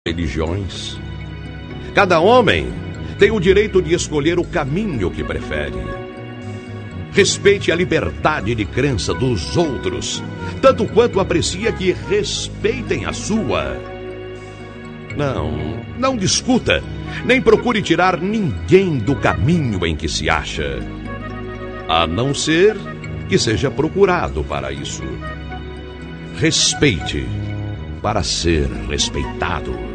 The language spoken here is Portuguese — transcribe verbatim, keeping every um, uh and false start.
religiões. Cada homem tem o direito de escolher o caminho que prefere. Respeite a liberdade de crença dos outros, tanto quanto aprecia que respeitem a sua. Não, não discuta, nem procure tirar ninguém do caminho em que se acha, a não ser que seja procurado para isso. Respeite para ser respeitado.